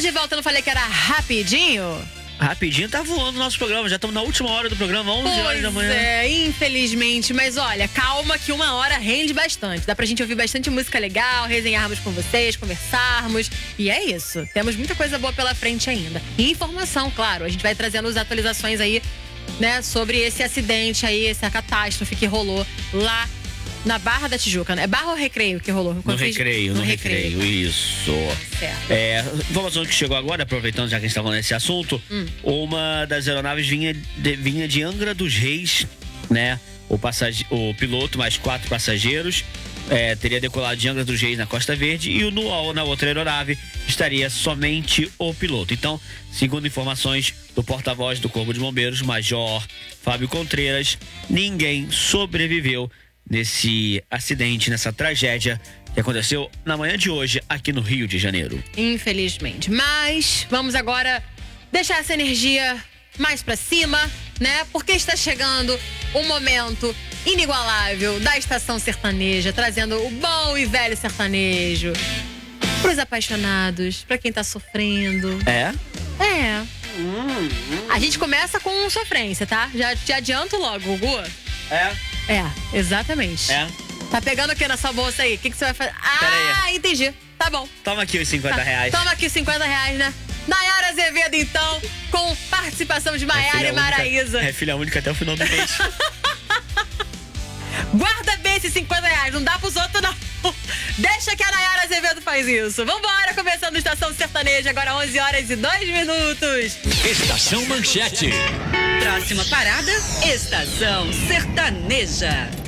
de volta, eu não falei que era rapidinho? Rapidinho tá voando o nosso programa. Já estamos na última hora do programa, 11 horas da manhã. Infelizmente. Mas olha, calma que uma hora rende bastante. Dá pra gente ouvir bastante música legal, resenharmos com vocês, conversarmos. E é isso. Temos muita coisa boa pela frente ainda. E informação, claro. A gente vai trazendo as atualizações aí, né, sobre esse acidente aí, essa catástrofe que rolou lá na Barra da Tijuca, né? É Barra ou Recreio que rolou? No Recreio, isso. Certo. Informação que chegou agora, aproveitando já que a gente está falando desse assunto, uma das aeronaves vinha de Angra dos Reis, né? O piloto mais 4 passageiros teria decolado de Angra dos Reis na Costa Verde e na outra aeronave estaria somente o piloto. Então, segundo informações do porta-voz do Corpo de Bombeiros, Major Fábio Contreiras, ninguém sobreviveu nesse acidente, nessa tragédia que aconteceu na manhã de hoje aqui no Rio de Janeiro. Infelizmente. Mas vamos agora deixar essa energia mais pra cima, né? Porque está chegando um momento inigualável da Estação Sertaneja, trazendo o bom e velho sertanejo pros apaixonados, pra quem tá sofrendo. É? A gente começa com sofrência, tá? Já te adianto logo, Gugu. Exatamente. Tá pegando o que na sua bolsa aí? O que você vai fazer? Entendi. Tá bom. Toma aqui os 50 reais. Toma aqui os 50 reais, né? Nayara Azevedo, então, com participação de Maiara e Maraísa. É filha única até o final do mês. Guarda bem esses 50 reais, não dá pros outros, não. Deixa que a Nayara Azevedo faz isso. Vambora, começando a Estação Sertaneja, agora 11 horas e 2 minutos. Estação Manchete. Próxima parada, Estação Sertaneja.